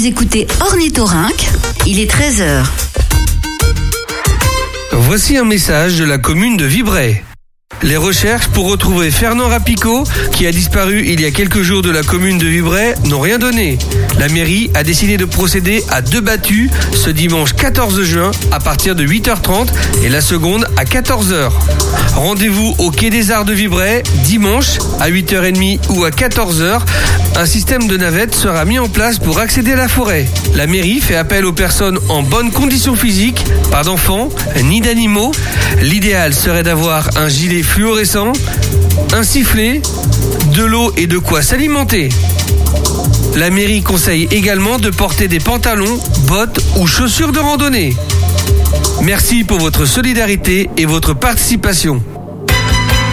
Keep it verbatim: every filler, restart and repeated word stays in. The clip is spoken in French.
Vous écoutez Ornithorynque, il est treize heures. Voici un message de la commune de Vibray. Les recherches pour retrouver Fernand Rapicot, qui a disparu il y a quelques jours de la commune de Vibray, n'ont rien donné. La mairie a décidé de procéder à deux battues ce dimanche quatorze juin à partir de huit heures trente et la seconde à quatorze heures. Rendez-vous au Quai des Arts de Vibray dimanche à huit heures trente ou à quatorze heures. Un système de navette sera mis en place pour accéder à la forêt. La mairie fait appel aux personnes en bonne condition physique, pas d'enfants ni d'animaux. L'idéal serait d'avoir un gilet fluorescent, un sifflet, de l'eau et de quoi s'alimenter. La mairie conseille également de porter des pantalons, bottes ou chaussures de randonnée. Merci pour votre solidarité et votre participation.